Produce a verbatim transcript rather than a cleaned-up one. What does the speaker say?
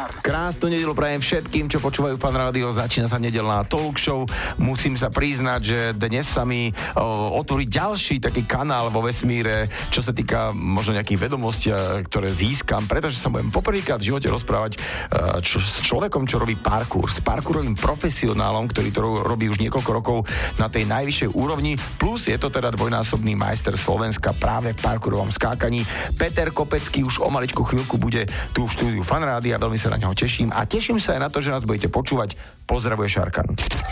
Krásnu nedeľu prajem všetkým, čo počúvajú Fan Rádio. Začína sa nedeľná talk show. Musím sa priznať, že dnes sa mi o, otvorí ďalší taký kanál vo vesmíre, čo sa týka možno nejakých vedomostí, ktoré získam, pretože sa budem poprvýkrát v živote rozprávať čo, s človekom, čo robí parkour. S parkourovým profesionálom, ktorý to robí už niekoľko rokov na tej najvyššej úrovni. Plus je to teda dvojnásobný majster Slovenska práve v parkourovom skákaní. Peter Kopecký už o maličku chvíľku bude tu v štúdiu Fan Rádia. Veľmi sa na neho teším a teším sa aj na to, že nás budete počúvať. Pozdravuje Šarkan.